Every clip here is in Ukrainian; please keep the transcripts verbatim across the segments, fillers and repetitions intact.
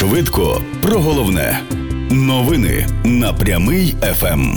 Швидко про головне. Новини на Прямий еф ем.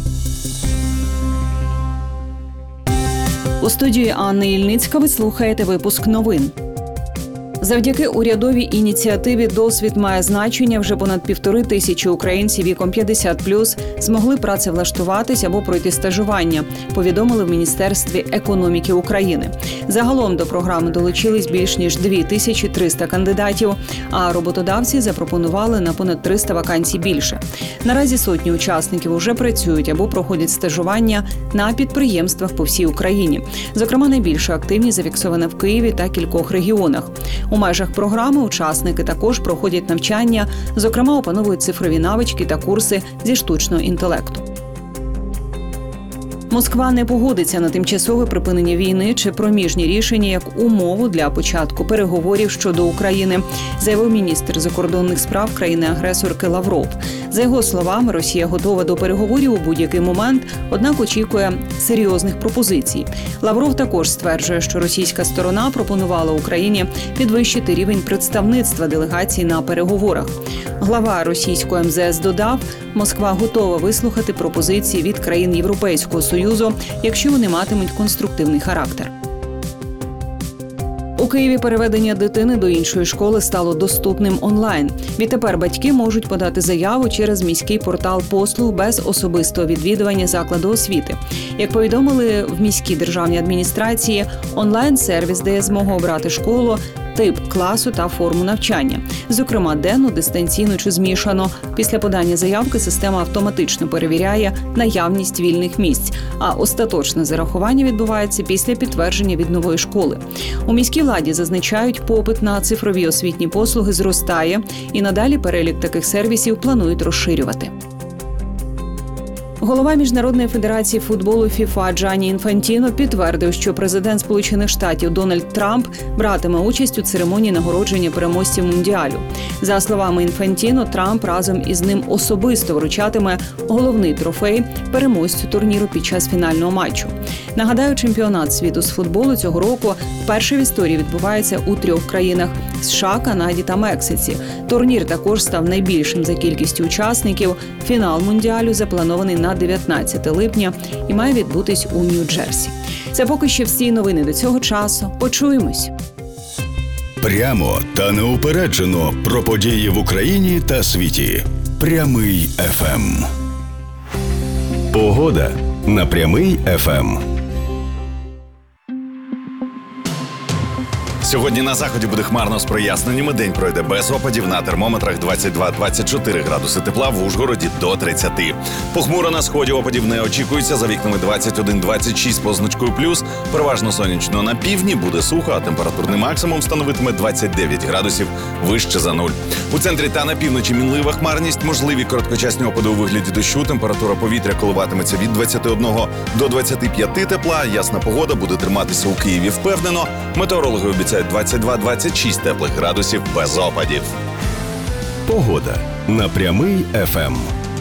У студії Анни Ільницька ви слухаєте випуск новин. Завдяки урядовій ініціативі «Досвід має значення» вже понад півтори тисячі українців віком п'ятдесят плюс змогли працевлаштуватись або пройти стажування, повідомили в Міністерстві економіки України. Загалом до програми долучились більш ніж дві тисячі триста кандидатів, а роботодавці запропонували на понад триста вакансій більше. Наразі сотні учасників уже працюють або проходять стажування на підприємствах по всій Україні. Зокрема, найбільша активність зафіксована в Києві та кількох регіонах. У межах програми учасники також проходять навчання, зокрема опановують цифрові навички та курси зі штучного інтелекту. Москва не погодиться на тимчасове припинення війни чи проміжні рішення як умову для початку переговорів щодо України, заявив міністр закордонних справ країни-агресорки Лавров. За його словами, Росія готова до переговорів у будь-який момент, однак очікує серйозних пропозицій. Лавров також стверджує, що російська сторона пропонувала Україні підвищити рівень представництва делегації на переговорах. Глава російського ем зе ес додав, Москва готова вислухати пропозиції від країн Європейського Союзу, якщо вони матимуть конструктивний характер. У Києві переведення дитини до іншої школи стало доступним онлайн. Відтепер батьки можуть подати заяву через міський портал послуг без особистого відвідування закладу освіти. Як повідомили в міській державній адміністрації, онлайн-сервіс дає змогу обрати школу, тип класу та форму навчання. Зокрема, денну, дистанційну чи змішано. Після подання заявки система автоматично перевіряє наявність вільних місць, а остаточне зарахування відбувається після підтвердження від нової школи. У міській владі зазначають, попит на цифрові освітні послуги зростає, і надалі перелік таких сервісів планують розширювати. Голова Міжнародної федерації футболу ФІФА Джанні Інфантіно підтвердив, що президент Сполучених Штатів Дональд Трамп братиме участь у церемонії нагородження переможців Мундіалю. За словами Інфантіно, Трамп разом із ним особисто вручатиме головний трофей переможцю турніру під час фінального матчу. Нагадаю, чемпіонат світу з футболу цього року вперше в історії відбувається у трьох країнах – США, Канаді та Мексиці. Турнір також став найбільшим за кількістю учасників. Фінал Мундіалю запланований на дев'ятнадцяте липня і має відбутись у Нью-Джерсі. Це поки що всі новини до цього часу. Почуємось. Прямо та неупереджено про події в Україні та світі. Прямий еф ем. Погода на Прямий еф ем. Сьогодні на заході буде хмарно з проясненнями. День пройде без опадів. На термометрах двадцять два - двадцять чотири градуси тепла, в Ужгороді до тридцяти. Похмуро на сході, опадів не очікується. За вікнами двадцять один - двадцять шість позначкою плюс. Переважно сонячно на півдні, буде сухо, а температурний максимум становитиме двадцять дев'ять градусів вище за нуль. У центрі та на півночі мінлива хмарність, можливі короткочасні опади у вигляді дощу. Температура повітря коливатиметься від двадцяти одного до двадцяти п'яти тепла. Ясна погода буде триматися у Києві впевнено. Метеорологи обіцяють двадцять два - двадцять шість теплих градусів без опадів. Погода на Прямий еф ем.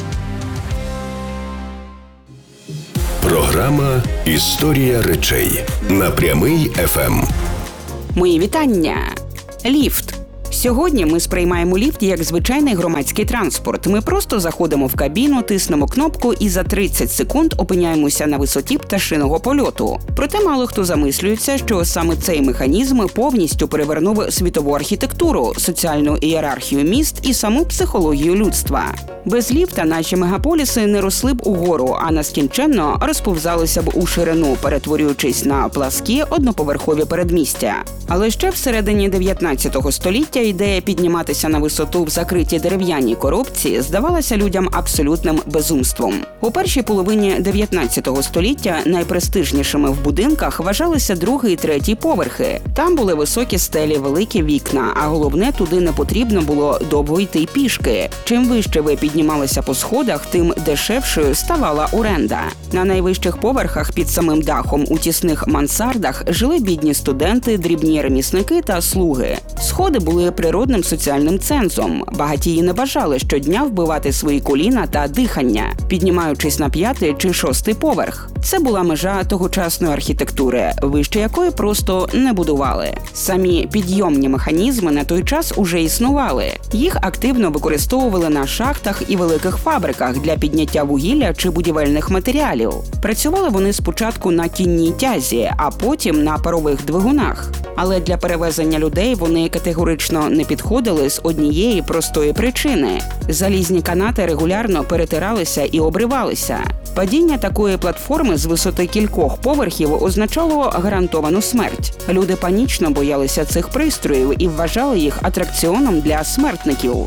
Програма «Історія речей» на Прямий еф ем. Мої вітання. Ліфт. Сьогодні ми сприймаємо ліфт як звичайний громадський транспорт. Ми просто заходимо в кабіну, тиснемо кнопку і за тридцять секунд опиняємося на висоті пташиного польоту. Проте мало хто замислюється, що саме цей механізм повністю перевернув світову архітектуру, соціальну ієрархію міст і саму психологію людства. Без ліфта наші мегаполіси не росли б угору, а нескінченно розповзалися б у ширину, перетворюючись на пласкі одноповерхові передмістя. Але ще всередині дев'ятнадцятого століття ідея підніматися на висоту в закритій дерев'яній коробці здавалася людям абсолютним безумством. У першій половині дев'ятнадцятого століття найпрестижнішими в будинках вважалися другий і третій поверхи. Там були високі стелі, великі вікна, а головне, туди не потрібно було довго йти пішки. Чим вище ви піднімалися по сходах, тим дешевшою ставала оренда. На найвищих поверхах під самим дахом у тісних мансардах жили бідні студенти, дрібні ремісники та слуги. Сходи були природним соціальним цензом. Багатії не бажали щодня вбивати свої коліна та дихання, піднімаючись на п'ятий чи шостий поверх. Це була межа тогочасної архітектури, вище якої просто не будували. Самі підйомні механізми на той час уже існували. Їх активно використовували на шахтах і великих фабриках для підняття вугілля чи будівельних матеріалів. Працювали вони спочатку на кінній тязі, а потім на парових двигунах. Але для перевезення людей вони категорично не підходили з однієї простої причини. Залізні канати регулярно перетиралися і обривалися. Падіння такої платформи з висоти кількох поверхів означало гарантовану смерть. Люди панічно боялися цих пристроїв і вважали їх атракціоном для смертників.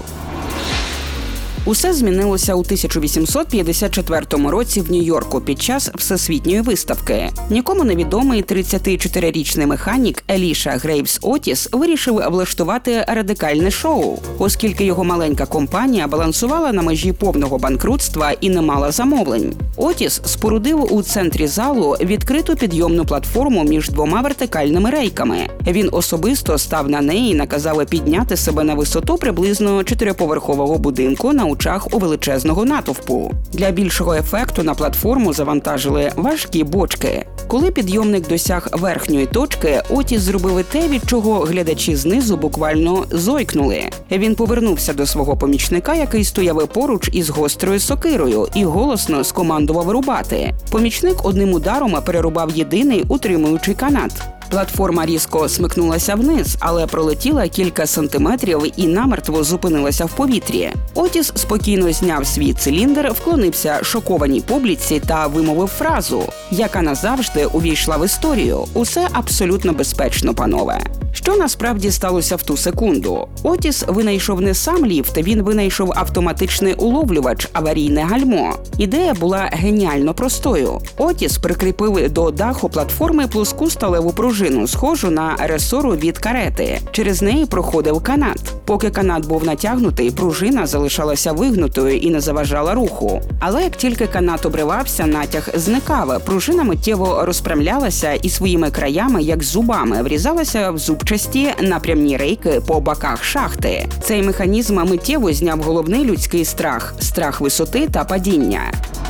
Усе змінилося у тисяча вісімсот п'ятдесят четвертому році в Нью-Йорку під час Всесвітньої виставки. Нікому невідомий тридцятичотирирічний механік Еліша Грейвс Отіс вирішив влаштувати радикальне шоу, оскільки його маленька компанія балансувала на межі повного банкрутства і не мала замовлень. Отіс спорудив у центрі залу відкриту підйомну платформу між двома вертикальними рейками. Він особисто став на неї і наказав підняти себе на висоту приблизно чотириповерхового будинку на очах у величезного натовпу. Для більшого ефекту на платформу завантажили важкі бочки. Коли підйомник досяг верхньої точки, Отіс зробив те, від чого глядачі знизу буквально зойкнули. Він повернувся до свого помічника, який стояв поруч із гострою сокирою, і голосно скомандував рубати. Помічник одним ударом перерубав єдиний утримуючий канат. Платформа різко смикнулася вниз, але пролетіла кілька сантиметрів і намертво зупинилася в повітрі. Отіс спокійно зняв свій циліндр, вклонився шокованій публіці та вимовив фразу, яка назавжди увійшла в історію: «Усе абсолютно безпечно, панове». Що насправді сталося в ту секунду? Отіс винайшов не сам ліфт, він винайшов автоматичний уловлювач, аварійне гальмо. Ідея була геніально простою. Отіс прикріпив до даху платформи плоску сталеву пружину, схожу на ресору від карети. Через неї проходив канат. Поки канат був натягнутий, пружина залишалася вигнутою і не заважала руху. Але як тільки канат обривався, натяг зникав, пружина миттєво розпрямлялася і своїми краями, як зубами, врізалася в зубчасті напрямні рейки по боках шахти. Цей механізм миттєво зняв головний людський страх – страх висоти та падіння.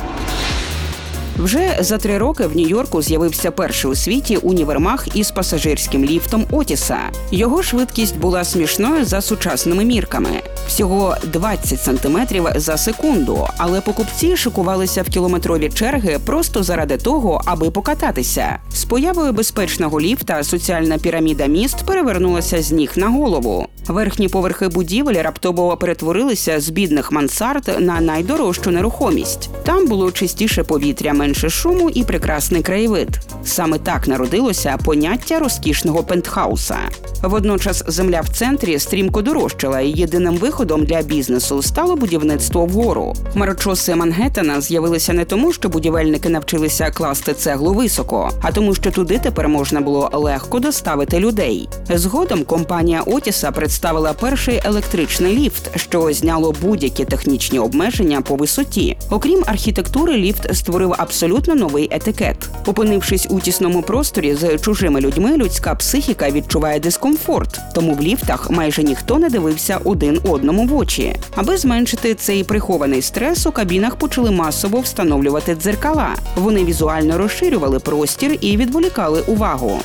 Вже за три роки в Нью-Йорку з'явився перший у світі універмаг із пасажирським ліфтом Отіса. Його швидкість була смішною за сучасними мірками – всього двадцять сантиметрів за секунду, але покупці шикувалися в кілометрові черги просто заради того, аби покататися. З появою безпечного ліфта соціальна піраміда міст перевернулася з ніг на голову. Верхні поверхи будівель раптово перетворилися з бідних мансард на найдорожчу нерухомість. Там було чистіше повітря, менше шуму і прекрасний краєвид. Саме так народилося поняття розкішного пентхауса. Водночас земля в центрі стрімко дорожчала, і єдиним виходом для бізнесу стало будівництво вгору. Хмарочоси Мангеттена з'явилися не тому, що будівельники навчилися класти цеглу високо, а тому, що туди тепер можна було легко доставити людей. Згодом компанія Отіса представила перший електричний ліфт, що зняло будь-які технічні обмеження по висоті. Окрім архітектури, ліфт створив абсолютно новий етикет. Опинившись у тісному просторі з чужими людьми, людська психіка відчуває дискомфорт, тому в ліфтах майже ніхто не дивився один одному в очі. Аби зменшити цей прихований стрес, у кабінах почали масово встановлювати дзеркала. Вони візуально розширювали простір і відволікали увагу.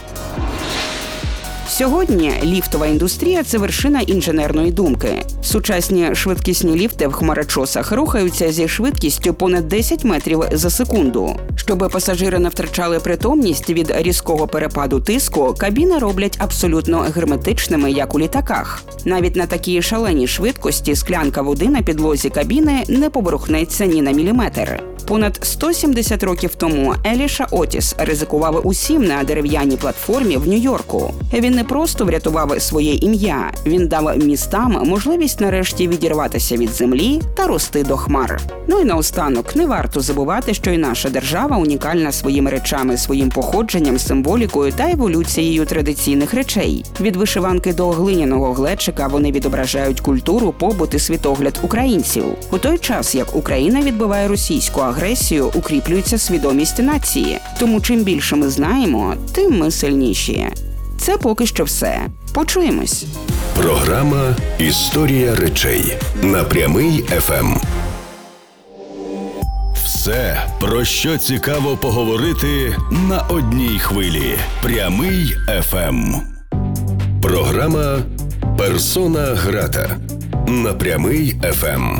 Сьогодні ліфтова індустрія – це вершина інженерної думки. Сучасні швидкісні ліфти в хмарочосах рухаються зі швидкістю понад десять метрів за секунду. Щоб пасажири не втрачали притомність від різкого перепаду тиску, кабіни роблять абсолютно герметичними, як у літаках. Навіть на такій шаленій швидкості склянка води на підлозі кабіни не поворухнеться ні на міліметр. Понад сто сімдесят років тому Еліша Отіс ризикував усім на дерев'яній платформі в Нью-Йорку. Він не просто врятував своє ім'я, він дав містам можливість нарешті відірватися від землі та рости до хмар. Ну і наостанок, не варто забувати, що і наша держава унікальна своїми речами, своїм походженням, символікою та еволюцією традиційних речей. Від вишиванки до глиняного глечика вони відображають культуру, побут і світогляд українців. У той час, як Україна відбиває російську агресію, укріплюється свідомість нації. Тому чим більше ми знаємо, тим ми сильніші. Це поки що все. Почуємось. Програма «Історія речей» на Прямий еф ем. Все, про що цікаво поговорити на одній хвилі. Прямий еф ем. Програма «Персона грата» на Прямий еф ем.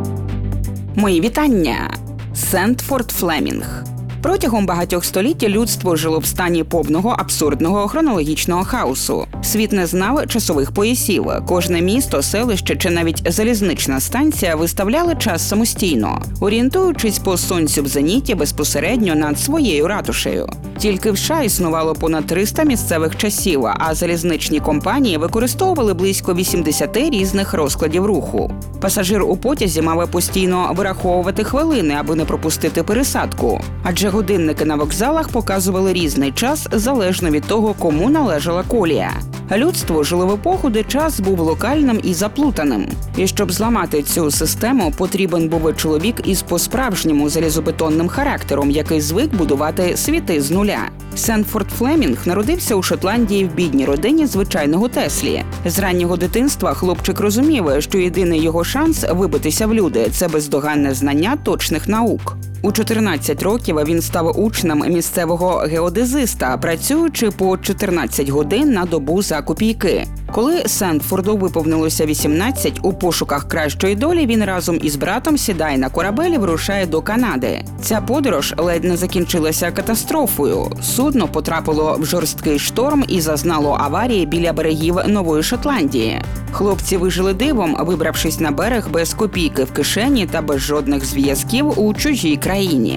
Мої вітання! Сентфорд Флемінг. Протягом багатьох століть людство жило в стані повного абсурдного хронологічного хаосу. Світ не знав часових поясів. Кожне місто, селище чи навіть залізнична станція виставляли час самостійно, орієнтуючись по сонцю в зеніті безпосередньо над своєю ратушею. Тільки в США існувало понад триста місцевих часів, а залізничні компанії використовували близько вісімдесят різних розкладів руху. Пасажир у потязі мав постійно вираховувати хвилини, аби не пропустити пересадку. Адже годинники на вокзалах показували різний час залежно від того, кому належала колія. Людство жило в епоху, де час був локальним і заплутаним. І щоб зламати цю систему, потрібен був чоловік із по-справжньому залізобетонним характером, який звик будувати світи з нуля. Сентфорд Флемінг народився у Шотландії в бідній родині звичайного Теслі. З раннього дитинства хлопчик розумів, що єдиний його шанс вибитися в люди – це бездоганне знання точних наук. У чотирнадцять років він став учнем місцевого геодезиста, працюючи по чотирнадцять годин на добу за копійки. Коли Сентфорду виповнилося вісімнадцять, у пошуках кращої долі він разом із братом сідає на корабель і вирушає до Канади. Ця подорож ледь не закінчилася катастрофою. Судно потрапило в жорсткий шторм і зазнало аварії біля берегів Нової Шотландії. Хлопці вижили дивом, вибравшись на берег без копійки в кишені та без жодних зв'язків у чужій країні.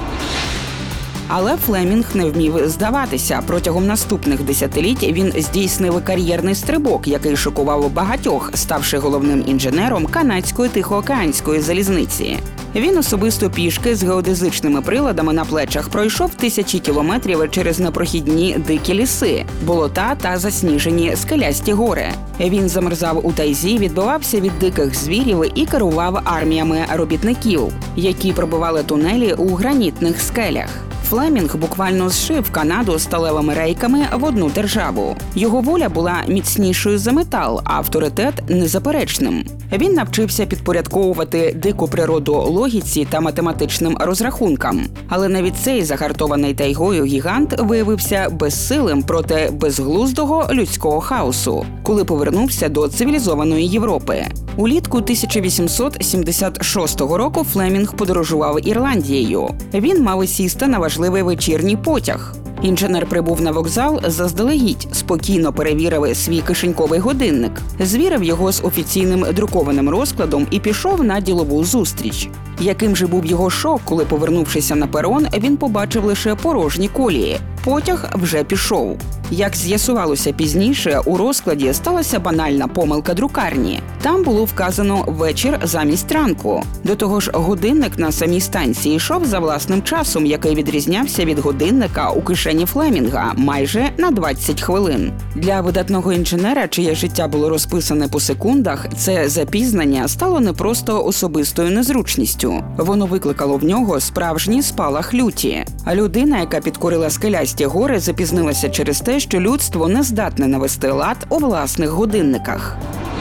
Але Флемінг не вмів здаватися. Протягом наступних десятиліть він здійснив кар'єрний стрибок, який шокував багатьох, ставши головним інженером канадської тихоокеанської залізниці. Він особисто пішки з геодезичними приладами на плечах пройшов тисячі кілометрів через непрохідні дикі ліси, болота та засніжені скелясті гори. Він замерзав у тайзі, відбивався від диких звірів і керував арміями робітників, які пробивали тунелі у гранітних скелях. Флемінг буквально зшив Канаду сталевими рейками в одну державу. Його воля була міцнішою за метал, а авторитет – незаперечним. Він навчився підпорядковувати дику природу логіці та математичним розрахункам. Але навіть цей загартований тайгою гігант виявився безсилим проти безглуздого людського хаосу, коли повернувся до цивілізованої Європи. Улітку тисяча вісімсот сімдесят шостого року Флемінг подорожував Ірландією. Він мав сісти на важливий вечірній потяг. Інженер прибув на вокзал заздалегідь, спокійно перевірив свій кишеньковий годинник, звірив його з офіційним друкованим розкладом і пішов на ділову зустріч. Яким же був його шок, коли, повернувшися на перон, він побачив лише порожні колії. Потяг вже пішов. Як з'ясувалося пізніше, у розкладі сталася банальна помилка друкарні. Там було вказано «вечір» замість ранку. До того ж, годинник на самій станції йшов за власним часом, який відрізнявся від годинника у кишені Флемінга майже на двадцять хвилин. Для видатного інженера, чиє життя було розписане по секундах, це запізнення стало не просто особистою незручністю. Воно викликало в нього справжній спалах люті. А людина, яка підкорила скелясті гори, запізнилася через те, що людство не здатне навести лад у власних годинниках.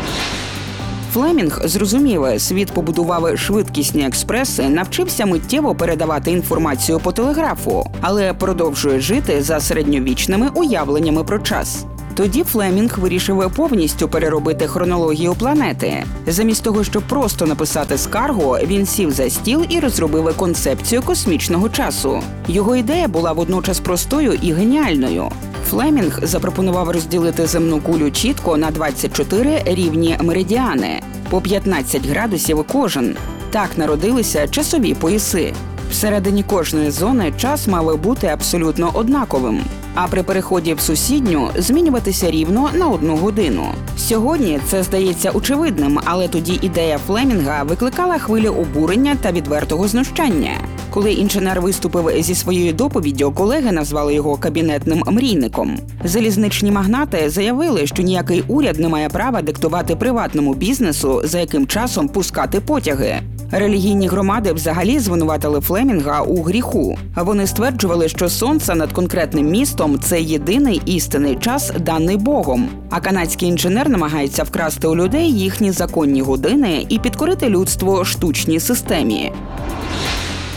Флемінг зрозумів, світ побудував швидкісні експреси, навчився миттєво передавати інформацію по телеграфу, але продовжує жити за середньовічними уявленнями про час. Тоді Флемінг вирішив повністю переробити хронологію планети. Замість того, щоб просто написати скаргу, він сів за стіл і розробив концепцію космічного часу. Його ідея була водночас простою і геніальною. Флемінг запропонував розділити земну кулю чітко на двадцять чотири рівні меридіани, по п'ятнадцять градусів кожен. Так народилися часові пояси. Всередині кожної зони час мав бути абсолютно однаковим, а при переході в сусідню змінюватися рівно на одну годину. Сьогодні це здається очевидним, але тоді ідея Флемінга викликала хвилю обурення та відвертого знущання. Коли інженер виступив зі своєю доповіддю, колеги назвали його кабінетним мрійником. Залізничні магнати заявили, що ніякий уряд не має права диктувати приватному бізнесу, за яким часом пускати потяги. Релігійні громади взагалі звинуватили Флемінга у гріху. Вони стверджували, що сонце над конкретним містом – це єдиний істинний час, даний Богом. А канадський інженер намагається вкрасти у людей їхні законні години і підкорити людство штучній системі.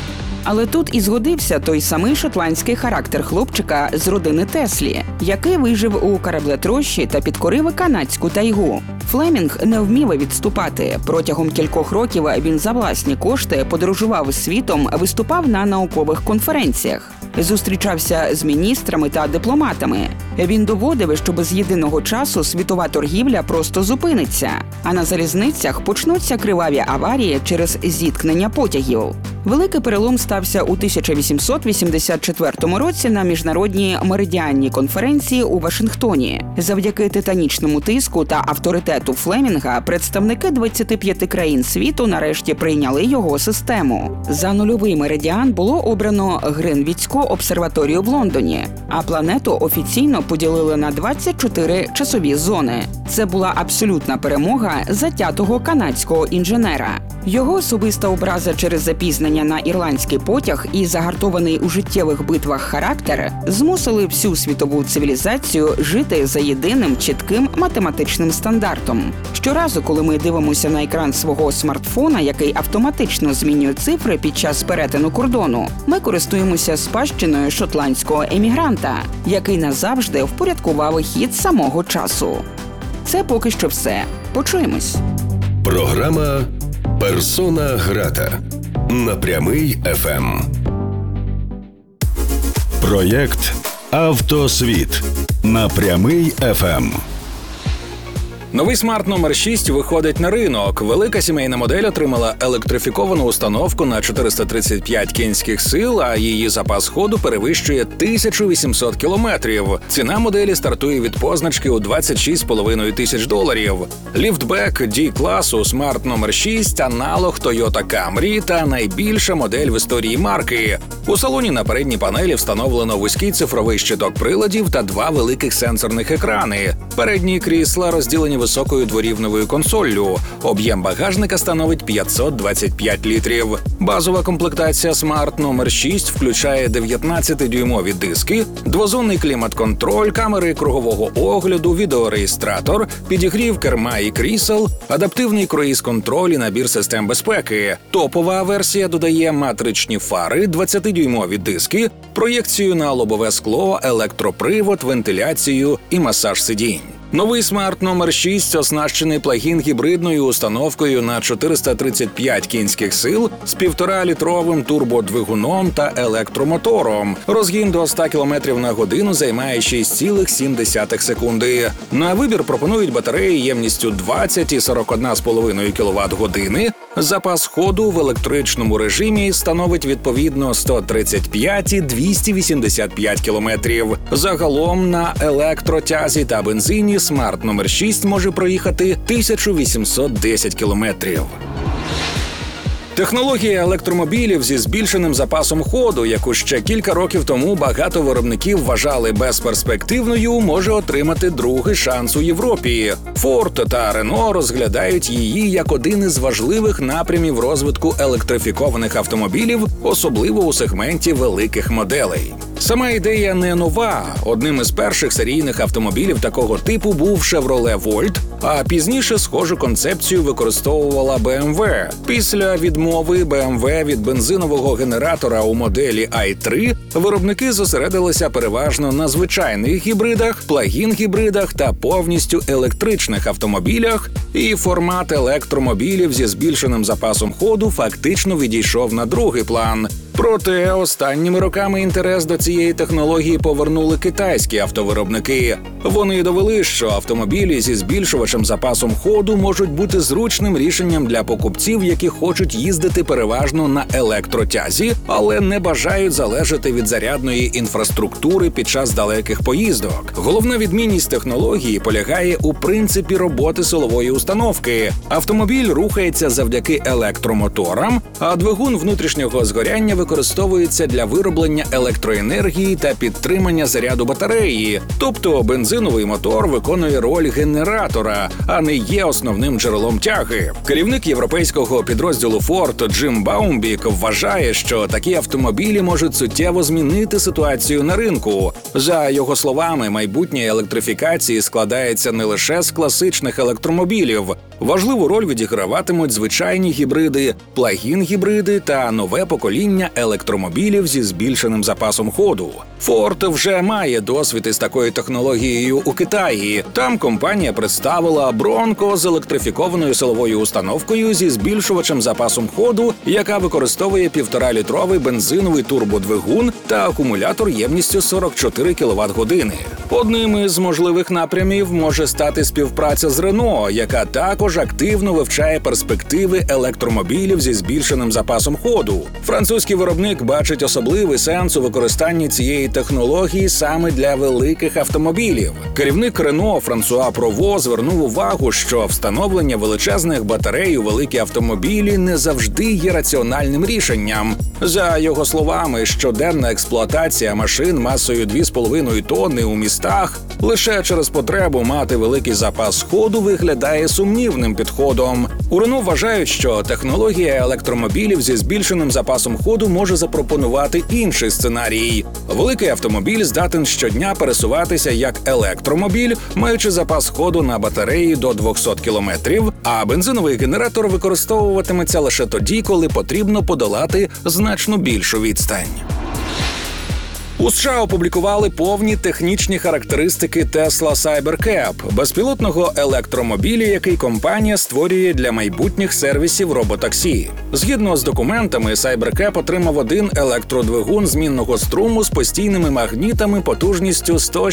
Але тут і згодився той самий шотландський характер хлопчика з родини Теслі, який вижив у кораблетрощі та підкорив канадську тайгу. Флемінг не вмів відступати. Протягом кількох років він за власні кошти подорожував світом, виступав на наукових конференціях, зустрічався з міністрами та дипломатами. Він доводив, що без єдиного часу світова торгівля просто зупиниться, а на залізницях почнуться криваві аварії через зіткнення потягів. Великий перелом стався у тисяча вісімсот вісімдесят четвертому році на міжнародній меридіанній конференції у Вашингтоні. Завдяки титанічному тиску та авторитету Флемінга представники двадцяти п'яти країн світу нарешті прийняли його систему. За нульовий меридіан було обрано Гринвіцьку обсерваторію в Лондоні, а планету офіційно поділили на двадцять чотири часові зони. Це була абсолютна перемога затятого канадського інженера. Його особиста образа через запізнення на ірландський потяг і загартований у життєвих битвах характер змусили всю світову цивілізацію жити за єдиним чітким математичним стандартом. Щоразу, коли ми дивимося на екран свого смартфона, який автоматично змінює цифри під час перетину кордону, ми користуємося спадщиною шотландського емігранта, який назавжди впорядкував хід самого часу. Це поки що все. Почуємось. Програма «Персона грата» на Прямий еф ем. Проєкт «Автосвіт» на Прямий еф ем. Новий смарт номер шість виходить на ринок. Велика сімейна модель отримала електрифіковану установку на чотириста тридцять п'ять кінських сил, а її запас ходу перевищує тисячу вісімсот кілометрів. Ціна моделі стартує від позначки у двадцять шість з половиною тисяч доларів. Ліфтбек D-класу смарт номер шість – аналог Toyota Camry та найбільша модель в історії марки. У салоні на передній панелі встановлено вузький цифровий щиток приладів та два великих сенсорних екрани. Передні крісла розділені високою дворівневою консоллю. Об'єм багажника становить п'ятсот двадцять п'ять літрів. Базова комплектація смарт номер шість включає дев'ятнадцятидюймові диски, двозонний клімат-контроль, камери кругового огляду, відеореєстратор, підігрів керма і крісел, адаптивний круїз-контроль і набір систем безпеки. Топова версія додає матричні фари, двадцятидюймові диски, проєкцію на лобове скло, електропривод, вентиляцію і масаж сидінь. Новий смарт номер шість оснащений плагін-гібридною установкою на чотириста тридцять п'ять кінських сил з півторалітровим турбодвигуном та електромотором. Розгін до ста кілометрів на годину займає шість цілих сім десятих секунди. На вибір пропонують батареї ємністю двадцять і сорок одна з половиною кіловат-години. Запас ходу в електричному режимі становить відповідно сто тридцять п'ять і двісті вісімдесят п'ять кілометрів. Загалом на електротязі та бензині смарт номер шість може проїхати тисячу вісімсот десять кілометрів. Технологія електромобілів зі збільшеним запасом ходу, яку ще кілька років тому багато виробників вважали безперспективною, може отримати другий шанс у Європі. Ford та Renault розглядають її як один із важливих напрямів розвитку електрифікованих автомобілів, особливо у сегменті великих моделей. Сама ідея не нова. Одним із перших серійних автомобілів такого типу був Chevrolet Volt, а пізніше схожу концепцію використовувала бі ем дабл ю. Після відмови бі ем дабл ю від бензинового генератора у моделі ай три виробники зосередилися переважно на звичайних гібридах, плагін-гібридах та повністю електричних автомобілях, і формат електромобілів зі збільшеним запасом ходу фактично відійшов на другий план. Проте останніми роками інтерес до цієї технології повернули китайські автовиробники. Вони довели, що автомобілі зі збільшувачем запасом ходу можуть бути зручним рішенням для покупців, які хочуть їздити переважно на електротязі, але не бажають залежати від зарядної інфраструктури під час далеких поїздок. Головна відмінність технології полягає у принципі роботи силової установки. Автомобіль рухається завдяки електромоторам, а двигун внутрішнього згоряння використовується для вироблення електроенергії та підтримання заряду батареї. Тобто бензиновий мотор виконує роль генератора, а не є основним джерелом тяги. Керівник європейського підрозділу Ford Джим Баумбік вважає, що такі автомобілі можуть суттєво змінити ситуацію на ринку. За його словами, майбутнє електрифікації складається не лише з класичних електромобілів. Важливу роль відіграватимуть звичайні гібриди, плагін-гібриди та нове покоління електромобілів зі збільшеним запасом ходу. Ford вже має досвід із такою технологією у Китаї. Там компанія представила Bronco з електрифікованою силовою установкою зі збільшувачем запасом ходу, яка використовує півторалітровий бензиновий турбодвигун та акумулятор ємністю сорок чотири кіловат-години. Одним із можливих напрямів може стати співпраця з Renault, яка також активно вивчає перспективи електромобілів зі збільшеним запасом ходу. Французький виробник бачить особливий сенс у використанні цієї технології саме для великих автомобілів. Керівник Renault Франсуа Прово звернув увагу, що встановлення величезних батарей у великі автомобілі не завжди є раціональним рішенням. За його словами, щоденна експлуатація машин масою дві з половиною тонни у містах лише через потребу мати великий запас ходу виглядає сумнівним підходом. У Renault вважають, що технологія електромобілів зі збільшеним запасом ходу може запропонувати інший сценарій. Великий автомобіль здатен щодня пересуватися як електромобіль, маючи запас ходу на батареї до двісті кілометрів, а бензиновий генератор використовуватиметься лише тоді, коли потрібно подолати значно більшу відстань. У США опублікували повні технічні характеристики Tesla Cybercab – безпілотного електромобіля, який компанія створює для майбутніх сервісів роботаксі. Згідно з документами, Cybercab отримав один електродвигун змінного струму з постійними магнітами потужністю сто